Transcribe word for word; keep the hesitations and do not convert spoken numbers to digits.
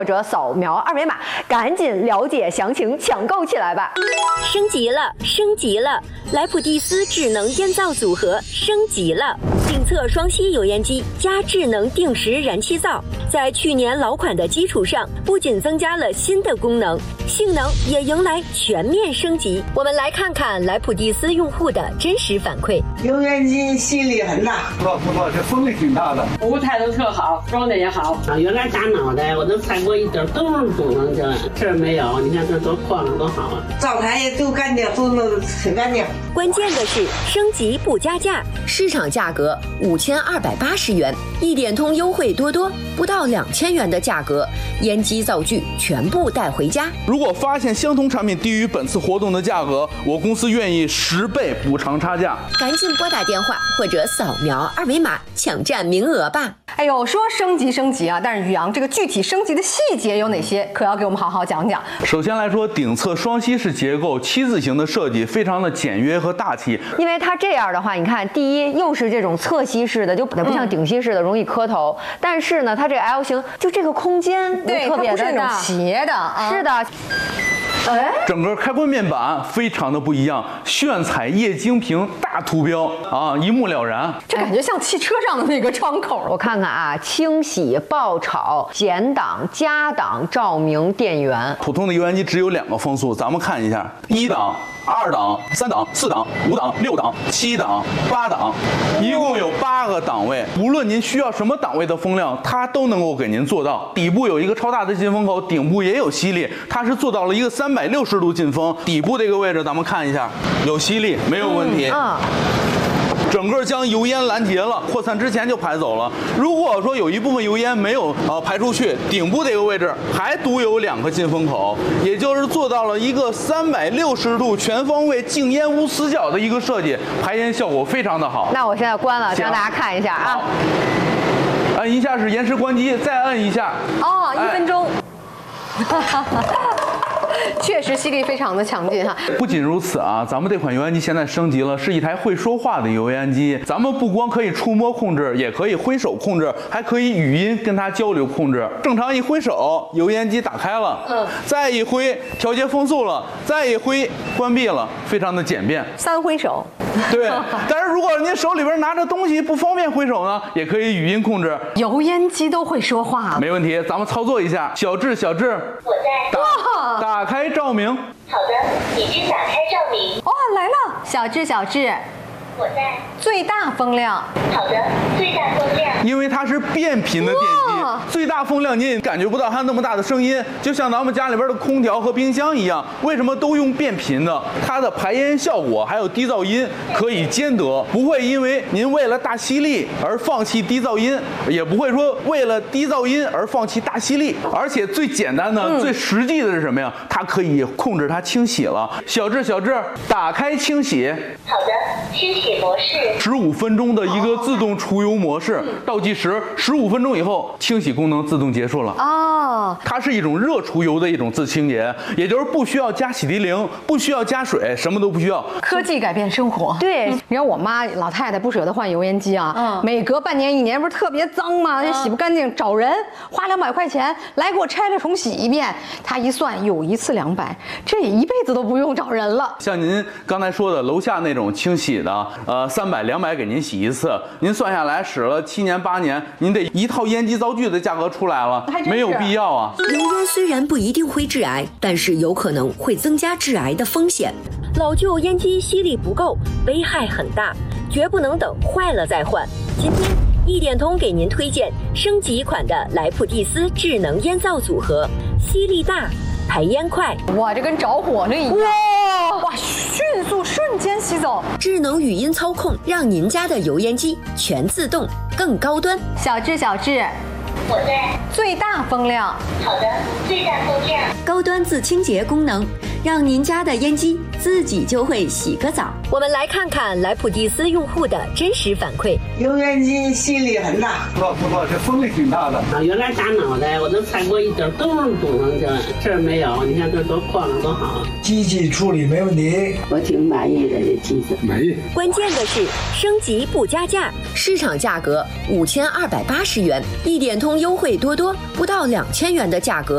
或者扫描二维码，赶紧了解详情，抢购起来吧！ 升级了，升级了！莱普蒂斯智能烟皂组合升级了，定测双吸油烟机加智能定时燃气灶，在去年老款的基础上，不仅增加了新的功能，性能也迎来全面升级。我们来看看莱普蒂斯用户的真实反馈： 油烟机吸力很大， 不错不错，这风力挺大的， 服务态度特好，装的也好。 啊，原来打脑袋我都踩过一点都是堵上去了，这儿没有，你看这多旷朗多好啊！ 灶台也都干净，都弄得很干净。 关键的是升级不加价，市场价格五千二百八十元，一点通优惠多多，不到两千元的价格，烟机灶具全部带回家。 如果发现相同产品低于本次活动的价格，我公司愿意十倍补偿差价。 赶紧拨打电话或者扫描二维码抢占名额吧。 哎呦，说升级升级啊，但是宇阳这个具体升级的细节有哪些，可要给我们好好讲讲。 首先来说，顶侧双吸式结构七字形的设计非常的简约和大气， 因为它这样的话，你看，第一又是这种侧吸式的，就不像顶吸式的容易磕头，嗯、但是呢，它这个 L 型就这个空间对特别的那种斜的， 啊、是的。 哎，整个开关面板非常的不一样，炫彩液晶屏大图标啊，一目了然。 这感觉像汽车上的那个窗口。 我看看啊，清洗、爆炒、减档、加档、照明、电源。 普通的油烟机只有两个风速，咱们看一下，一档、二档、三档、四档、五档、六档、七档、八档，一共有八个档位。无论您需要什么档位的风量，它都能够给您做到。底部有一个超大的进风口，顶部也有吸力，它是做到了一个三百六十度进风。底部这个位置咱们看一下，有吸力，没有问题。 嗯。 整个将油烟拦截了，扩散之前就排走了。如果说有一部分油烟没有呃排出去，顶部这个位置还独有两个进风口，也就是做到了一个三百六十度全方位静烟无死角的一个设计，排烟效果非常的好。 那我现在关了，让大家看一下啊。 按一下是延时关机，再按一下。 哦，一分钟。 哎确实吸力非常的强劲哈。 不仅如此啊，咱们这款油烟机现在升级了，是一台会说话的油烟机。咱们不光可以触摸控制，也可以挥手控制，还可以语音跟它交流控制。正常一挥手，油烟机打开了，嗯，再一挥调节风速了，再一挥关闭了，非常的简便。 三挥手。 对，但是如果您手里边拿着东西不方便挥手呢，也可以语音控制。 油烟机都会说话， 没问题，咱们操作一下。小智，小智， 我在。 打打开照明。 好的，已经打开照明。 哦，来了，小智，小智。 我在。 最大风量。 好的，最大风量。 因为它是变频的电机，最大风量您也感觉不到它那么大的声音，就像咱们家里边的空调和冰箱一样。为什么都用变频的？它的排烟效果还有低噪音可以兼得，不会因为您为了大吸力而放弃低噪音，也不会说为了低噪音而放弃大吸力。而且最简单的、嗯、最实际的是什么呀？它可以控制它清洗了。小智，小智，打开清洗。 好的，清洗模式。 十五分钟的一个自动除油模式，倒计时十五分钟以后，清洗功能自动结束了。 哦， 它是一种热除油的一种自清洁，也就是不需要加洗涤灵，不需要加水，什么都不需要。 科技改变生活。 对， 嗯、你看我妈老太太不舍得换油烟机啊，嗯，每隔半年一年不是特别脏吗？嗯、洗不干净，找人花两百块钱来给我拆了重洗一遍。她一算，有一次两百，这一辈子都不用找人了。 像您刚才说的，楼下那种清洗的，呃，三百两百给您洗一次，您算下来使了七年八年，您得一套烟机灶具的价格出来了，没有必要啊。 油烟虽然不一定会致癌，但是有可能会增加致癌的风险。老旧烟机吸力不够，危害很大，绝不能等坏了再换。今天一点通给您推荐升级款的莱普蒂斯智能烟皂组合，吸力大，排烟快。 哇，这跟着火了一样。哇哇，迅速瞬间吸走。 智能语音操控，让您家的油烟机全自动，更高端。 小智，小智。 我在。 最大风量。 好的，最大风量。 高端自清洁功能，让您家的烟机自己就会洗个澡。我们来看看莱普蒂斯用户的真实反馈： 油烟机吸力很大， 不错不错，这风力挺大的。 啊，原来打脑袋我都踩过一点都是堵上去了，这儿没有，你看这多旷朗多好。 机器处理没问题， 我挺满意的这机子。 满意。 关键的是升级不加价，市场价格五千二百八十元，一点通优惠多多，不到两千元的价格。